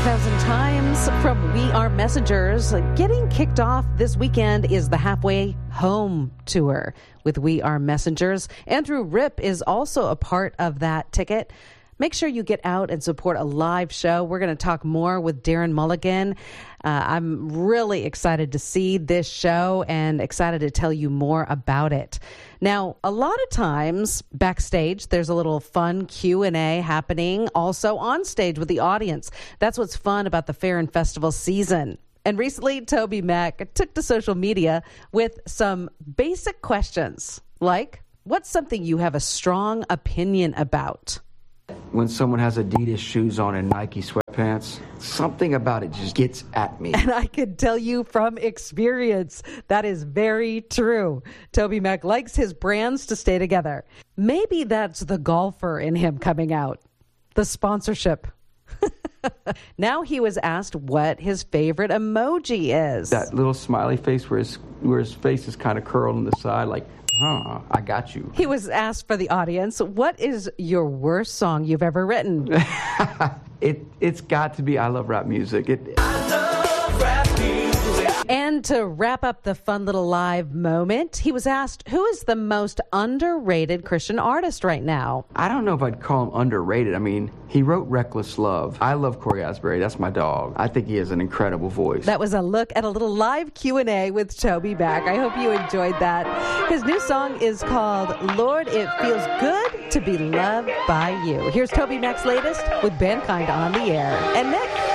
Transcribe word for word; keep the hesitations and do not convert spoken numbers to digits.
thousand times from We Are Messengers. Getting kicked off this weekend is the Halfway Home Tour with We Are Messengers. Andrew Ripp is also a part of that ticket. Make sure you get out and support a live show. We're going to talk more with Darren Mulligan. Uh, I'm really excited to see this show and excited to tell you more about it. Now, a lot of times backstage, there's a little fun Q and A happening also on stage with the audience. That's what's fun about the fair and festival season. And recently, TobyMac took to social media with some basic questions like, what's something you have a strong opinion about? When someone has Adidas shoes on and Nike sweatpants, something about it just gets at me. And I can tell you from experience, that is very true. TobyMac likes his brands to stay together. Maybe that's the golfer in him coming out. The sponsorship. Now he was asked what his favorite emoji is. That little smiley face where his, where his face is kind of curled on the side, like, huh, I got you. He was asked for the audience, what is your worst song you've ever written? it, it's got to be I Love Rap Music. It, I love rap music. And to wrap up the fun little live moment, he was asked, who is the most underrated Christian artist right now? I don't know if I'd call him underrated. I mean, he wrote Reckless Love. I love Corey Asbury. That's my dog. I think he has an incredible voice. That was a look at a little live Q and A with TobyMac. I hope you enjoyed that. His new song is called Lord, It Feels Good to Be Loved by You. Here's TobyMac's latest with Mankind on the Air. And Nick.